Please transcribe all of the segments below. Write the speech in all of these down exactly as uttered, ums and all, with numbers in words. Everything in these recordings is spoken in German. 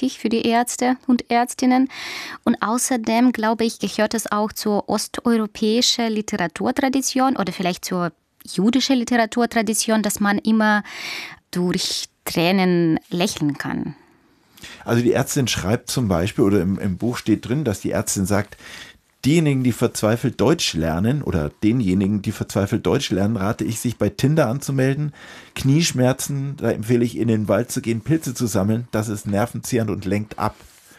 wichtig für die Ärzte und Ärztinnen. Und außerdem, glaube ich, gehört es auch zur osteuropäischen Literaturtradition oder vielleicht zur jüdischen Literaturtradition, dass man immer durch Tränen lächeln kann. Also die Ärztin schreibt zum Beispiel, oder im, im Buch steht drin, dass die Ärztin sagt, diejenigen, die verzweifelt Deutsch lernen oder denjenigen, die verzweifelt Deutsch lernen, rate ich, sich bei Tinder anzumelden. Knieschmerzen, da empfehle ich, in den Wald zu gehen, Pilze zu sammeln. Das ist nervenzehrend und lenkt ab.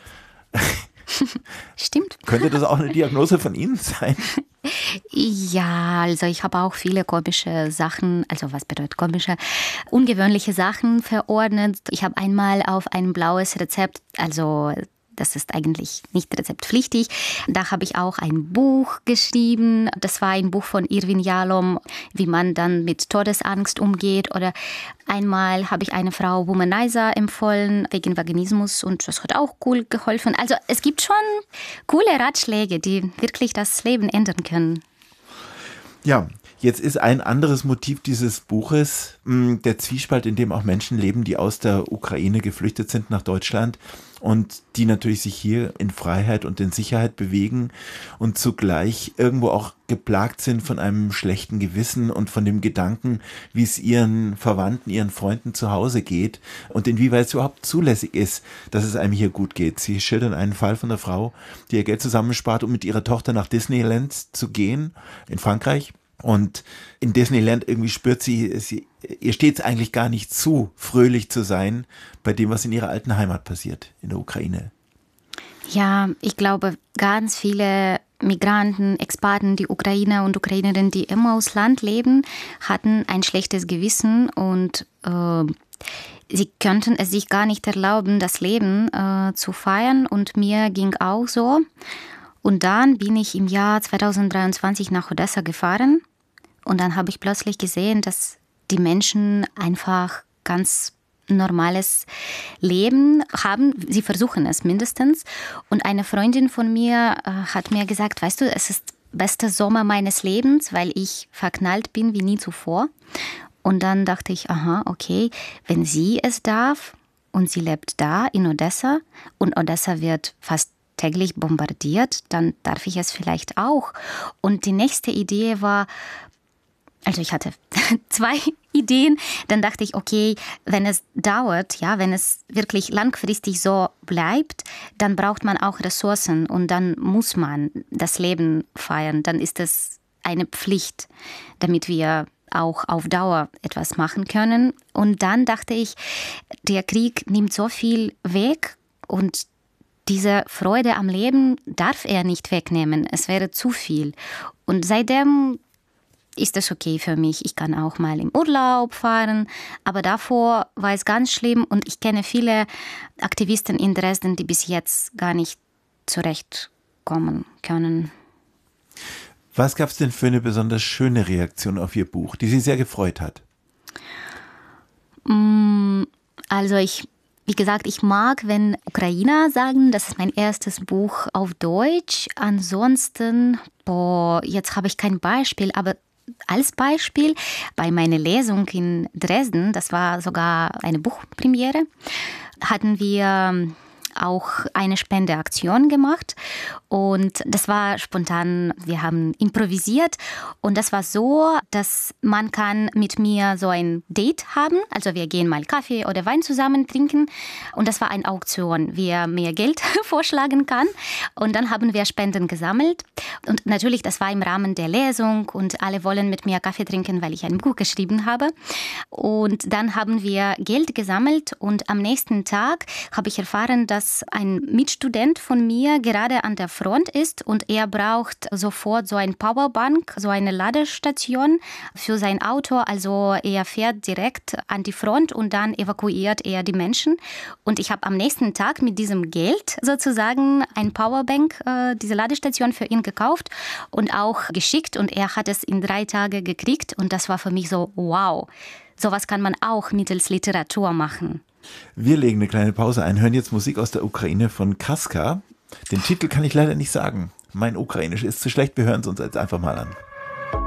Stimmt. Könnte das auch eine Diagnose von Ihnen sein? Ja, also ich habe auch viele komische Sachen, also was bedeutet komische, ungewöhnliche Sachen verordnet. Ich habe einmal auf ein blaues Rezept, also das ist eigentlich nicht rezeptpflichtig. Da habe ich auch ein Buch geschrieben. Das war ein Buch von Irwin Jalom, wie man dann mit Todesangst umgeht. Oder einmal habe ich eine Frau Womanizer empfohlen wegen Vaginismus und das hat auch cool geholfen. Also es gibt schon coole Ratschläge, die wirklich das Leben ändern können. Ja, jetzt ist ein anderes Motiv dieses Buches mh, der Zwiespalt, in dem auch Menschen leben, die aus der Ukraine geflüchtet sind nach Deutschland und die natürlich sich hier in Freiheit und in Sicherheit bewegen und zugleich irgendwo auch geplagt sind von einem schlechten Gewissen und von dem Gedanken, wie es ihren Verwandten, ihren Freunden zu Hause geht und inwieweit es überhaupt zulässig ist, dass es einem hier gut geht. Sie schildern einen Fall von einer Frau, die ihr Geld zusammenspart, um mit ihrer Tochter nach Disneyland zu gehen, in Frankreich. Und in Disneyland irgendwie spürt sie, sie, ihr steht es eigentlich gar nicht zu, fröhlich zu sein bei dem, was in ihrer alten Heimat passiert, in der Ukraine. Ja, ich glaube, ganz viele Migranten, Expaten, die Ukrainer und Ukrainerinnen, die im Ausland leben, hatten ein schlechtes Gewissen und äh, sie könnten es sich gar nicht erlauben, das Leben äh, zu feiern. Und mir ging auch so. Und dann bin ich im Jahr zweitausenddreiundzwanzig nach Odessa gefahren. Und dann habe ich plötzlich gesehen, dass die Menschen einfach ganz normales Leben haben. Sie versuchen es mindestens. Und eine Freundin von mir äh, hat mir gesagt, weißt du, es ist der beste Sommer meines Lebens, weil ich verknallt bin wie nie zuvor. Und dann dachte ich, aha, okay, wenn sie es darf und sie lebt da in Odessa und Odessa wird fast täglich bombardiert, dann darf ich es vielleicht auch. Und die nächste Idee war, also ich hatte zwei Ideen, dann dachte ich, okay, wenn es dauert, ja, wenn es wirklich langfristig so bleibt, dann braucht man auch Ressourcen und dann muss man das Leben feiern, dann ist es eine Pflicht, damit wir auch auf Dauer etwas machen können. Und dann dachte ich, der Krieg nimmt so viel weg und diese Freude am Leben darf er nicht wegnehmen. Es wäre zu viel. Und seitdem ist das okay für mich. Ich kann auch mal im Urlaub fahren. Aber davor war es ganz schlimm. Und ich kenne viele Aktivisten in Dresden, die bis jetzt gar nicht zurechtkommen können. Was gab es denn für eine besonders schöne Reaktion auf Ihr Buch, die Sie sehr gefreut hat? Also ich Wie gesagt, ich mag, wenn Ukrainer sagen, das ist mein erstes Buch auf Deutsch. Ansonsten, boah, jetzt habe ich kein Beispiel, aber als Beispiel bei meiner Lesung in Dresden, das war sogar eine Buchpremiere, hatten wir auch eine Spendeaktion gemacht und das war spontan, wir haben improvisiert und das war so, dass man kann mit mir so ein Date haben, also wir gehen mal Kaffee oder Wein zusammen trinken und das war eine Auktion, wer mehr Geld vorschlagen kann und dann haben wir Spenden gesammelt und natürlich, das war im Rahmen der Lesung und alle wollen mit mir Kaffee trinken, weil ich ein Buch geschrieben habe und dann haben wir Geld gesammelt und am nächsten Tag habe ich erfahren, dass ein Mitstudent von mir gerade an der Front ist und er braucht sofort so ein Powerbank, so eine Ladestation für sein Auto. Also er fährt direkt an die Front und dann evakuiert er die Menschen. Und ich habe am nächsten Tag mit diesem Geld sozusagen ein Powerbank, äh, diese Ladestation für ihn gekauft und auch geschickt. Und er hat es in drei Tagen gekriegt. Und das war für mich so, wow, sowas kann man auch mittels Literatur machen. Wir legen eine kleine Pause ein, hören jetzt Musik aus der Ukraine von Kaska. Den Titel kann ich leider nicht sagen. Mein Ukrainisch ist zu schlecht, wir hören es uns jetzt einfach mal an.